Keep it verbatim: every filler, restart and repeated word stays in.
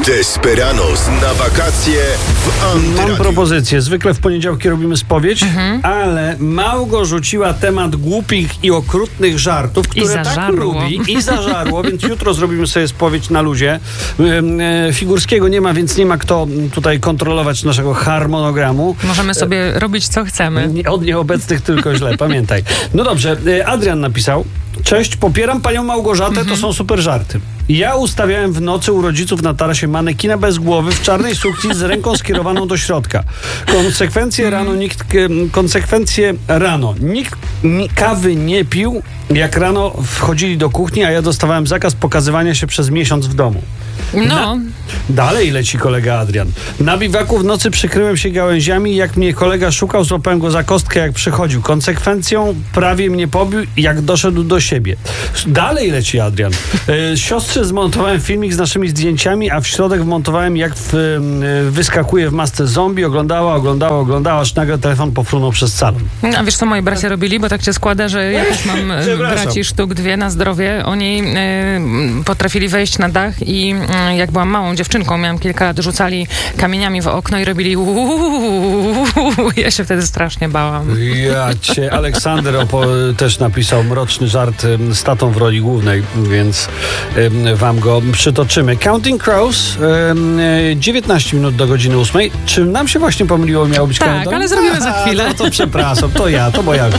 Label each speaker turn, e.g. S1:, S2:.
S1: Desperados na wakacje w Antyradiu.
S2: Mam propozycję. Zwykle w poniedziałki robimy spowiedź, mhm. ale Małgo rzuciła temat głupich i okrutnych żartów, które tak
S3: zażarło.
S2: lubi i zażarło, więc jutro zrobimy sobie spowiedź na luzie. Figurskiego nie ma, więc nie ma kto tutaj kontrolować naszego harmonogramu.
S3: Możemy sobie robić co chcemy.
S2: Od nieobecnych tylko źle, pamiętaj. No dobrze, Adrian napisał: cześć, popieram panią Małgorzatę, mhm. to są super żarty. Ja ustawiałem w nocy u rodziców na tarasie manekina bez głowy w czarnej sukni z ręką skierowaną do środka. Konsekwencje rano nikt, konsekwencje rano. Nikt kawy nie pił, jak rano wchodzili do kuchni, a ja dostawałem zakaz pokazywania się przez miesiąc w domu.
S3: No.
S2: Na, dalej leci kolega Adrian. Na biwaku w nocy przykryłem się gałęziami i jak mnie kolega szukał, złapałem go za kostkę, jak przychodził. Konsekwencją prawie mnie pobił, jak doszedł do siebie. Dalej leci Adrian. E, siostrze zmontowałem filmik z naszymi zdjęciami, a w środek wmontowałem, jak w, e, wyskakuje w masce zombie. Oglądała, oglądała, oglądała, aż nagle telefon pofrunął przez salon.
S3: A wiesz, co moi bracia robili? Bo tak się składa, że ja też mam braci sztuk dwie na zdrowie. Oni e, potrafili wejść na dach i jak byłam małą dziewczynką, miałam kilka lat, rzucali kamieniami w okno i robili uuu. Ja się wtedy strasznie bałam.
S2: Ja cię, Aleksander opo- też napisał mroczny żart z tatą w roli głównej, więc y, wam go przytoczymy. Counting Crows, y, dziewiętnaście minut do godziny ósmej. Czy nam się właśnie pomyliło, miało być
S3: Tak,
S2: countdown?
S3: ale zrobimy za chwilę.
S2: No to przepraszam, to ja, to moja